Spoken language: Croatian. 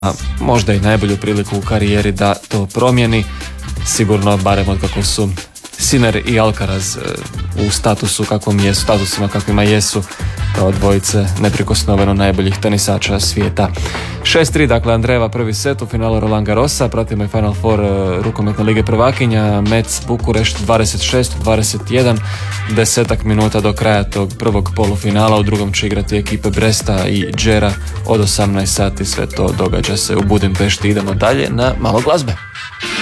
možda i najbolju priliku u karijeri da to promijeni, sigurno barem od kako su Sinner i Alcaraz u statusima kakvima jesu, kao dvojice neprikosnoveno najboljih tenisača svijeta. 6-3, dakle Andreeva prvi set u finalu Roland Garrosa, pratimo i Final Four rukometne lige prvakinja, Metz Bukurešt 26-21, 10 minuta do kraja tog prvog polufinala. U drugom će igrati ekipe Bresta i Džera od 18 sati, sve to događa se u Budimpešti. Idemo dalje na malo glazbe.